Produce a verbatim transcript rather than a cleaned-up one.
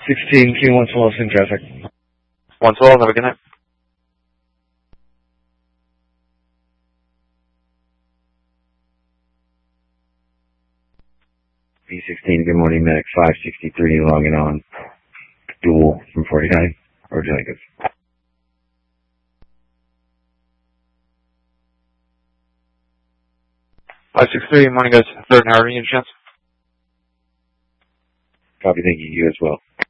sixteen, Q one twelve in traffic. one twelve, have a good night. B sixteen, good morning, medic five sixty-three, logging on. Dual from forty-nine, or Jacobs. five six three, morning guys. Third and Howard, any chance? Copy, thank you, you as well.